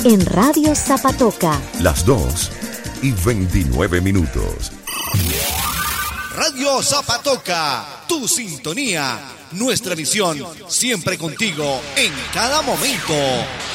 en Radio Zapatoca. Las 2:29. Radio Zapatoca, tu sintonía, nuestra misión, siempre contigo en cada momento.